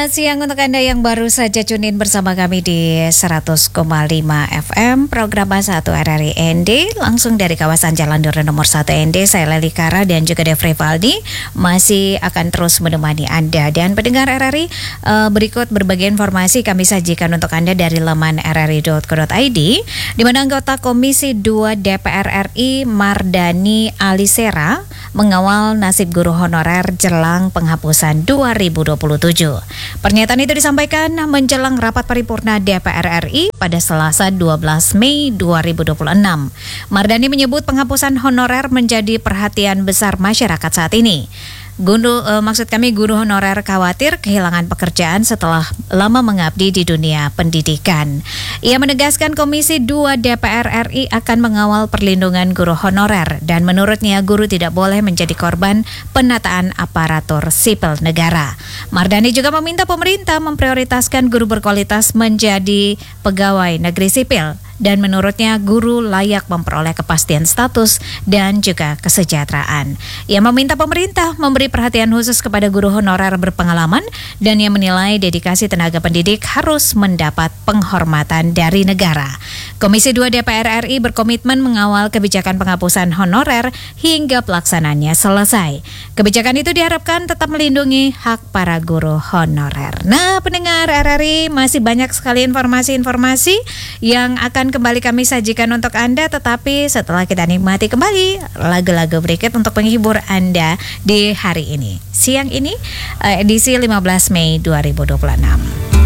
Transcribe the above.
Selamat siang untuk Anda yang baru saja tune in bersama kami di 100,5 FM program 1 RRI ND langsung dari kawasan Jalan Duren nomor 1 ND. Saya Leli Kara dan juga Devri Valdi masih akan terus menemani Anda. Dan pendengar RRI, berikut berbagai informasi kami sajikan untuk Anda dari laman rri.co.id, di mana anggota Komisi 2 DPR RI Mardani Alisera mengawal nasib guru honorer jelang penghapusan 2027. Pernyataan itu disampaikan menjelang rapat paripurna DPR RI pada Selasa 12 Mei 2026. Mardani menyebut penghapusan honorer menjadi perhatian besar masyarakat saat ini. Guru honorer khawatir kehilangan pekerjaan setelah lama mengabdi di dunia pendidikan. Ia menegaskan Komisi 2 DPR RI akan mengawal perlindungan guru honorer dan menurutnya guru tidak boleh menjadi korban penataan aparatur sipil negara. Mardani juga meminta pemerintah memprioritaskan guru berkualitas menjadi pegawai negeri sipil. Dan menurutnya guru layak memperoleh kepastian status dan juga kesejahteraan. Ia meminta pemerintah memberi perhatian khusus kepada guru honorer berpengalaman dan ia menilai dedikasi tenaga pendidik harus mendapat penghormatan dari negara. Komisi 2 DPR RI berkomitmen mengawal kebijakan penghapusan honorer hingga pelaksanaannya selesai. Kebijakan itu diharapkan tetap melindungi hak para guru honorer. Nah, pendengar RRI, masih banyak sekali informasi-informasi yang akan kembali kami sajikan untuk Anda, tetapi setelah kita nikmati kembali lagu-lagu berikut untuk menghibur Anda di hari ini. Siang ini, edisi 15 Mei 2026.